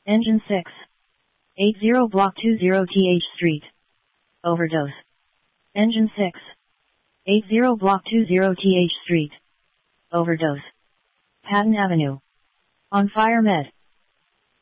Engine 6. 80 Block 20 Th Street. Overdose. Engine 6. 80 Block 20 Th Street. Overdose. Patton Avenue. On Fire Med.